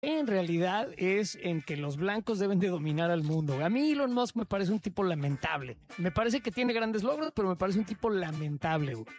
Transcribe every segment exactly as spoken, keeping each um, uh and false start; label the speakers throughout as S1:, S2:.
S1: en realidad es en que los blancos deben de dominar al mundo. A mí Elon Musk me parece un tipo lamentable. Me parece que tiene grandes logros, pero me parece un tipo lamentable, güey.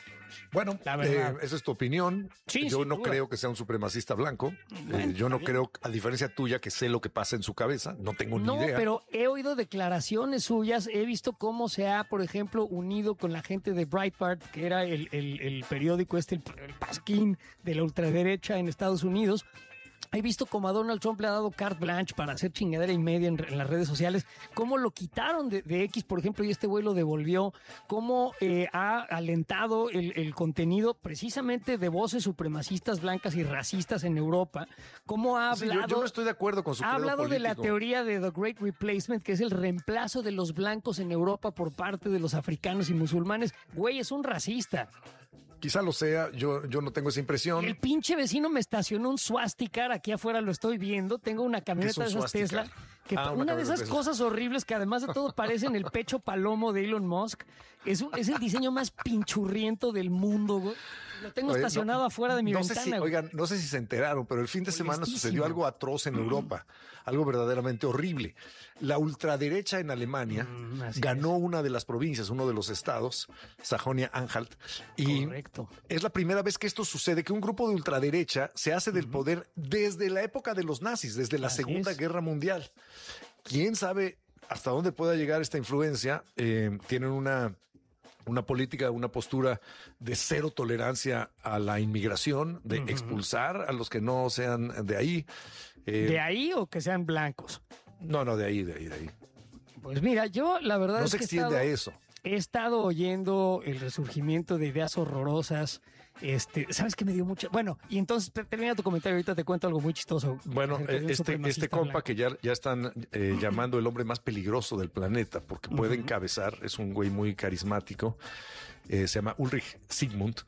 S2: Bueno, eh, esa es tu opinión.
S1: Sí,
S2: yo no
S1: duda.
S2: creo que sea un supremacista blanco.
S1: Bueno,
S2: eh, yo no
S1: bien.
S2: creo, a diferencia tuya, que sé lo que pasa en su cabeza. No tengo
S1: No,
S2: ni idea.
S1: pero he oído declaraciones suyas. He visto cómo se ha, por ejemplo, unido con la gente de Breitbart, que era el, el, el periódico este, el, el pasquín de la ultraderecha en Estados Unidos. He visto cómo a Donald Trump le ha dado carte blanche para hacer chingadera y media en, en las redes sociales, cómo lo quitaron de, de X, por ejemplo, y este güey lo devolvió, cómo eh, ha alentado el, el contenido precisamente de voces supremacistas blancas y racistas en Europa, cómo ha
S2: Sí,
S1: hablado...
S2: yo, yo no estoy de acuerdo con su
S1: Ha
S2: credo
S1: hablado de la
S2: político.
S1: teoría de The Great Replacement, que es el reemplazo de los blancos en Europa por parte de los africanos y musulmanes. Güey, es un racista.
S2: Quizá lo sea, yo, yo no tengo esa impresión.
S1: El pinche vecino me estacionó un swastika, aquí afuera lo estoy viendo. Tengo una camioneta
S2: ¿Qué
S1: de
S2: es un
S1: esas
S2: swastika?
S1: Tesla, que
S2: Ah,
S1: una,
S2: una
S1: de
S2: camioneta
S1: esas
S2: Tesla.
S1: cosas horribles que además de todo parecen el pecho palomo de Elon Musk. Es, un- es el diseño más pinchurriento del mundo, güey. Lo tengo
S2: Oye,
S1: estacionado
S2: no-
S1: afuera de mi
S2: no
S1: ventana.
S2: Sé si,
S1: güey.
S2: oigan, no sé si se enteraron, pero el fin de semana
S1: Molestísimo.
S2: sucedió algo atroz en Europa, algo verdaderamente horrible. La ultraderecha en Alemania
S1: Mm, así
S2: ganó una de las provincias, uno de los estados, Sajonia-Anhalt, y
S1: Correcto.
S2: es la primera vez que esto sucede, que un grupo de ultraderecha se hace del poder desde la época de los nazis, desde la
S1: Así
S2: Segunda
S1: es.
S2: Guerra Mundial. ¿Quién sabe hasta dónde pueda llegar esta influencia? Eh, tienen una... una política, una postura de cero tolerancia a la inmigración, de expulsar a los que no sean de ahí. Eh,
S1: ¿De ahí o que sean blancos?
S2: no, no, de ahí, de ahí, de ahí.
S1: Pues mira, yo la verdad
S2: No
S1: es
S2: se
S1: que he
S2: extiende
S1: estado-
S2: a eso.
S1: He estado oyendo el resurgimiento de ideas horrorosas. Este, ¿sabes qué me dio mucha? Bueno, y entonces te- termina tu comentario. Ahorita te cuento algo muy chistoso.
S2: Bueno,
S1: acerca de un
S2: este,
S1: supremacista
S2: este compa
S1: blanco.
S2: que ya, ya están eh, llamando el hombre más peligroso del planeta porque puede encabezar, es un güey muy carismático, eh, se llama Ulrich Sigmund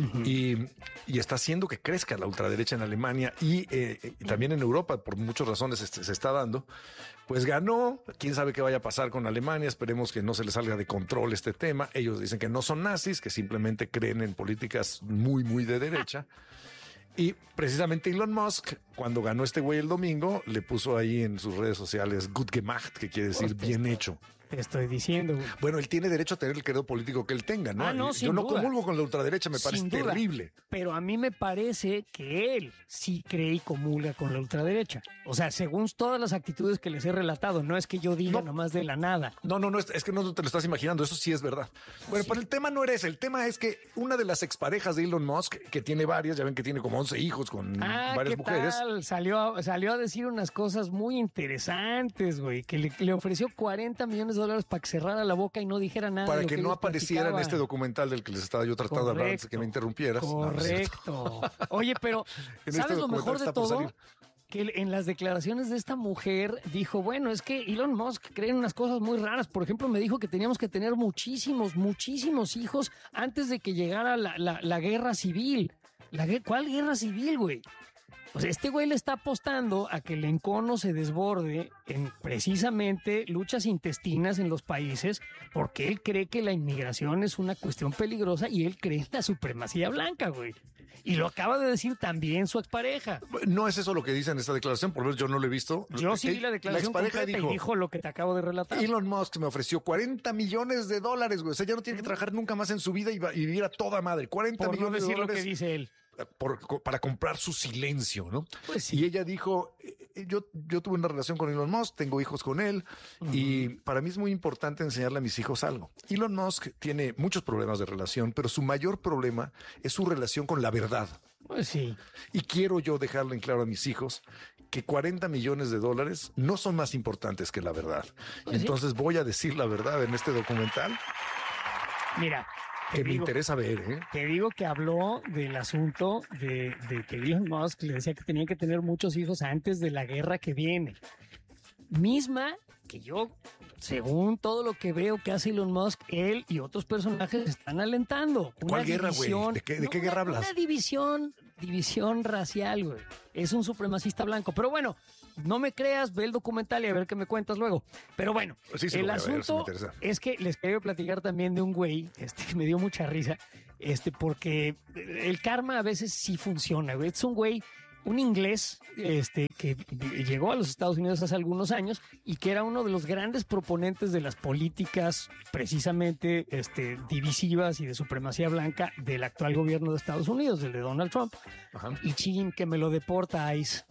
S2: y, y está haciendo que crezca la ultraderecha en Alemania y, eh, y también en Europa, por muchas razones este, se está dando. Pues ganó, quién sabe qué vaya a pasar con Alemania, esperemos que no se le salga de control este tema. Ellos dicen que no son nazis, que simplemente creen en políticas muy, muy de derecha. Y precisamente Elon Musk, cuando ganó este güey el domingo, le puso ahí en sus redes sociales Gut gemacht, que quiere decir
S1: Pues,
S2: bien hecho.
S1: Te estoy diciendo, güey.
S2: Bueno, él tiene derecho a tener el credo político que él tenga, ¿no?
S1: Ah, no,
S2: Yo
S1: sin
S2: no
S1: duda.
S2: comulgo con la ultraderecha, me parece
S1: Sin duda.
S2: terrible.
S1: Pero a mí me parece que él sí cree y comulga con la ultraderecha. O sea, según todas las actitudes que les he relatado, no es que yo diga
S2: No.
S1: nomás de la nada.
S2: No, no, no, es, es que no te lo estás imaginando, eso sí es verdad. Bueno, pero el tema no era ese, el tema es que una de las exparejas de Elon Musk, que tiene varias, ya ven que tiene como once hijos con
S1: Ah,
S2: varias
S1: ¿qué
S2: mujeres.
S1: tal? Salió, a- salió a decir unas cosas muy interesantes, güey, que le, le ofreció cuarenta millones de dólares para que cerrara la boca y no dijera nada.
S2: Para
S1: de lo
S2: que no
S1: ellos
S2: apareciera en
S1: platicaban.
S2: este documental del que les estaba yo tratando de hablar antes de que me interrumpieras. No, no es cierto.
S1: Correcto. Oye, pero
S2: En
S1: ¿sabes
S2: este
S1: lo
S2: documental
S1: mejor de
S2: está por
S1: todo?
S2: salir.
S1: Que en las declaraciones de esta mujer dijo, bueno, es que Elon Musk cree en unas cosas muy raras. Por ejemplo, me dijo que teníamos que tener muchísimos, muchísimos hijos antes de que llegara la, la, la guerra civil. La, gue- ¿Cuál guerra civil, güey? Pues este güey le está apostando a que el encono se desborde en precisamente luchas intestinas en los países porque él cree que la inmigración es una cuestión peligrosa y él cree en la supremacía blanca, güey. Y lo acaba de decir también su expareja.
S2: No es eso lo que dice en esta declaración, por lo menos yo no lo he visto.
S1: Yo sí vi la declaración
S2: expareja
S1: completa
S2: dijo,
S1: y dijo lo que te acabo de relatar.
S2: Elon Musk me ofreció cuarenta millones de dólares, güey. O sea, ya no tiene que trabajar nunca más en su vida y, va- y vivir a toda madre. cuarenta
S1: Por no
S2: millones de
S1: decir lo
S2: dólares.
S1: que dice él.
S2: por- co- para comprar su silencio, ¿no?
S1: Pues sí.
S2: Y ella dijo, eh, yo, yo tuve una relación con Elon Musk, tengo hijos con él, y para mí es muy importante enseñarle a mis hijos algo. Elon Musk tiene muchos problemas de relación, pero su mayor problema es su relación con la verdad.
S1: Pues sí.
S2: Y quiero yo dejarle en claro a mis hijos que cuarenta millones de dólares no son más importantes que la verdad.
S1: Pues sí.
S2: Entonces voy a decir la verdad en este documental
S1: Mira. te
S2: que me
S1: digo-
S2: interesa ver, ¿eh?
S1: Te digo que habló del asunto de, de que Elon Musk le decía que tenía que tener muchos hijos antes de la guerra que viene. Misma que yo, según todo lo que veo que hace Elon Musk, él y otros personajes están alentando. Una
S2: ¿Cuál guerra, güey?
S1: división-
S2: ¿De qué- de
S1: No,
S2: qué guerra
S1: una-
S2: hablas?
S1: Una división, división racial, güey. Es un supremacista blanco. Pero bueno, no me creas, ve el documental y a ver qué me cuentas luego. Pero bueno,
S2: Sí, sí, lo
S1: el
S2: voy a ver, sí me
S1: asunto
S2: interesa.
S1: es que les quiero platicar también de un güey este, que me dio mucha risa, este, porque el karma a veces sí funciona, güey. Es un güey un inglés este, que llegó a los Estados Unidos hace algunos años y que era uno de los grandes proponentes de las políticas precisamente este, divisivas y de supremacía blanca del actual gobierno de Estados Unidos, del de Donald Trump. Ajá. Y chin, que me lo deporta ICE.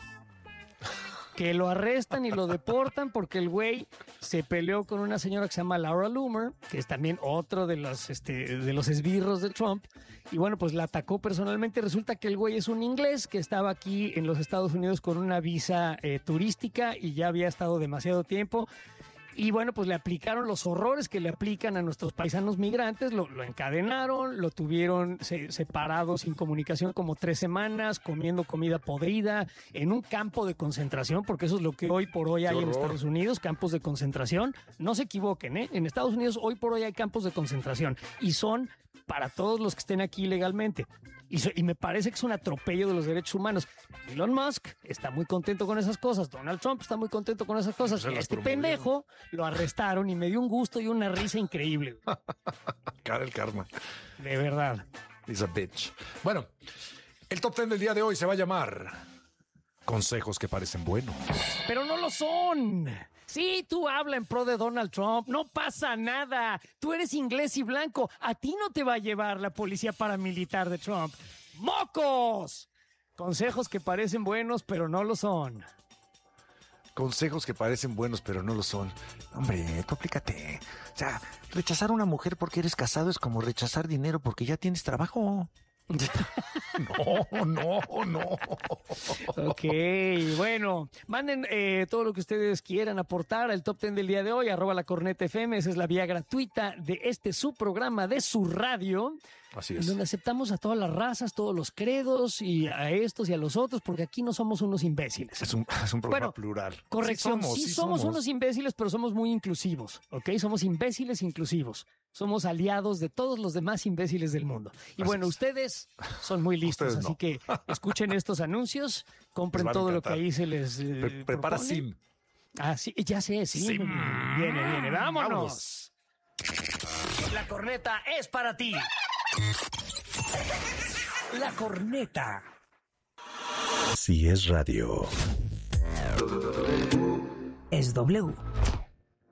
S1: Que lo arrestan y lo deportan porque el güey se peleó con una señora que se llama Laura Loomer, que es también otro de los, este, de los esbirros de Trump. Y bueno, pues la atacó personalmente. Resulta que el güey es un inglés que estaba aquí en los Estados Unidos con una visa eh, turística y ya había estado demasiado tiempo. Y bueno, pues le aplicaron los horrores que le aplican a nuestros paisanos migrantes, lo, lo encadenaron, lo tuvieron se, separado sin comunicación como tres semanas, comiendo comida podrida, en un campo de concentración, porque eso es lo que hoy por hoy hay en Estados Unidos, campos de concentración. No se equivoquen, ¿eh? En Estados Unidos hoy por hoy hay campos de concentración y son para todos los que estén aquí legalmente. Y, so, y me parece que es un atropello de los derechos humanos. Elon Musk está muy contento con esas cosas. Donald Trump está muy contento con esas cosas. Y este pendejo lo arrestaron y me dio un gusto y una risa increíble.
S2: Cara el karma.
S1: De verdad.
S2: He's a bitch. Bueno, el top ten del día de hoy se va a llamar Consejos que parecen buenos.
S1: Pero no lo son. Sí, tú habla en pro de Donald Trump, no pasa nada. Tú eres inglés y blanco, a ti no te va a llevar la policía paramilitar de Trump. ¡Mocos! Consejos que parecen buenos, pero no lo son.
S2: Consejos que parecen buenos, pero no lo son. Hombre, tú aplícate. O sea, rechazar a una mujer porque eres casado es como rechazar dinero porque ya tienes trabajo. No, no, no.
S1: Ok, bueno, manden eh, todo lo que ustedes quieran aportar al top ten del día de hoy, arroba la corneta F M, esa es la vía gratuita de este su programa de su radio.
S2: Así es.
S1: Donde aceptamos a todas las razas, todos los credos y a estos y a los otros, porque aquí no somos unos imbéciles.
S2: Es un, es un programa
S1: bueno,
S2: plural.
S1: Corrección, sí somos, sí sí somos, somos unos imbéciles, pero somos muy inclusivos, ¿ok? Somos imbéciles inclusivos. Somos aliados de todos los demás imbéciles del mundo. Y así bueno, es. Ustedes son muy listos, no. Así que escuchen estos anuncios, compren todo lo que ahí se les eh,
S2: Pre Prepara propone. Sim.
S1: Ah, sí, ya sé, sí. Sim. Viene, viene, vámonos. Vámonos. La corneta es para ti. La corneta.
S2: Si es radio.
S3: Es W.